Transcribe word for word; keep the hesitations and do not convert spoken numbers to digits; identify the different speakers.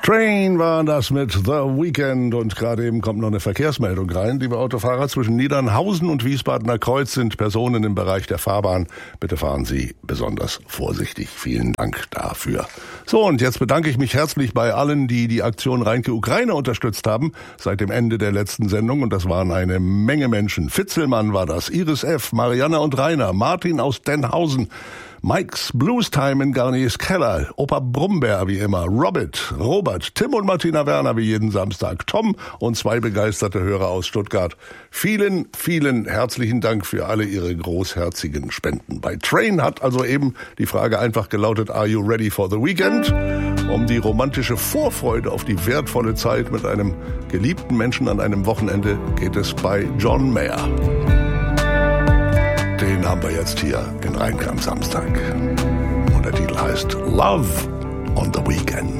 Speaker 1: Train war das mit The Weekend und gerade eben kommt noch eine Verkehrsmeldung rein. Liebe Autofahrer, zwischen Niedernhausen und Wiesbadener Kreuz sind Personen im Bereich der Fahrbahn. Bitte fahren Sie besonders vorsichtig. Vielen Dank dafür. So, und jetzt bedanke ich mich herzlich bei allen, die die Aktion Reinke Ukraine unterstützt haben seit dem Ende der letzten Sendung. Und das waren eine Menge Menschen. Fitzelmann war das, Iris F., Marianne und Rainer, Martin aus Denhausen, Mike's Blues Time in Garniers Keller, Opa Brumberg wie immer, Robert, Robert, Tim und Martina Werner wie jeden Samstag, Tom und zwei begeisterte Hörer aus Stuttgart. Vielen, vielen herzlichen Dank für alle Ihre großherzigen Spenden. Bei Train hat also eben die Frage einfach gelautet, are you ready for the weekend? Um die romantische Vorfreude auf die wertvolle Zeit mit einem geliebten Menschen an einem Wochenende geht es bei John Mayer. Den haben wir jetzt hier, den Reinke am Samstag. Und der Titel heißt Love on the Weekend.